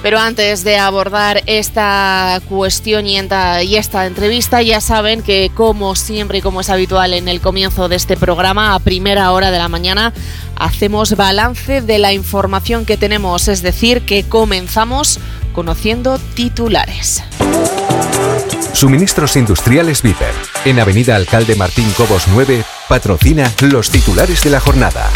Pero antes de abordar esta cuestión y esta entrevista, ya saben que, como siempre y como es habitual en el comienzo de este programa, a primera hora de la mañana, hacemos balance de la información que tenemos, es decir, que comenzamos conociendo titulares. Suministros Industriales Viper, en Avenida Alcalde Martín Cobos 9, patrocina los titulares de la jornada.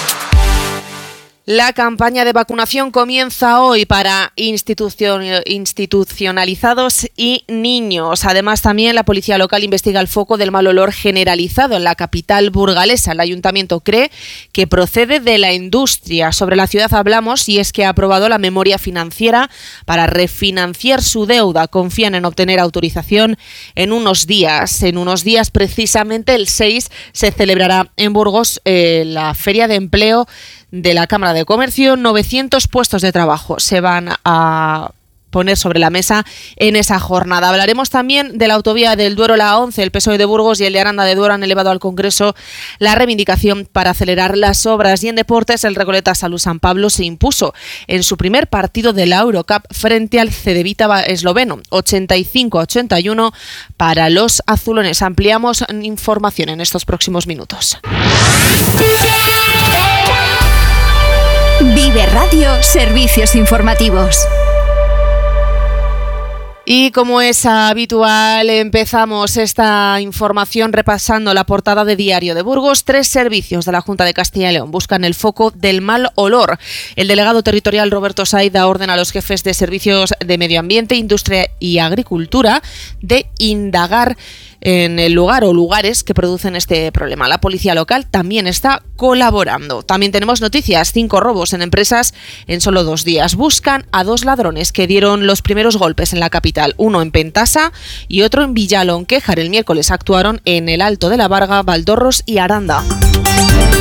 La campaña de vacunación comienza hoy para institucionalizados y niños. Además, también la policía local investiga el foco del mal olor generalizado en la capital burgalesa. El ayuntamiento cree que procede de la industria. Sobre la ciudad hablamos, y es que ha aprobado la memoria financiera para refinanciar su deuda. Confían en obtener autorización en unos días. En unos días, precisamente el 6, se celebrará en Burgos la Feria de Empleo de la Cámara de Comercio. 900 puestos de trabajo se van a poner sobre la mesa en esa jornada. Hablaremos también de la autovía del Duero, la A11. El PSOE de Burgos y el de Aranda de Duero han elevado al Congreso la reivindicación para acelerar las obras. Y en deportes, el Recoleta Salud San Pablo se impuso en su primer partido de la Eurocup frente al Cedevita esloveno, 85-81 para los azulones. Ampliamos información en estos próximos minutos. Vive Radio, servicios informativos. Y como es habitual, empezamos esta información repasando la portada de Diario de Burgos. 3 servicios de la Junta de Castilla y León buscan el foco del mal olor. El delegado territorial Roberto Saiz da orden a los jefes de servicios de Medio Ambiente, Industria y Agricultura de indagar en el lugar o lugares que producen este problema. La policía local también está colaborando. También tenemos noticias: 5 robos en empresas en solo 2 días. Buscan a 2 ladrones que dieron los primeros golpes en la capital, uno en Pentasa y otro en Villalonquéjar. El miércoles actuaron en el Alto de la Varga, Valdorros y Aranda.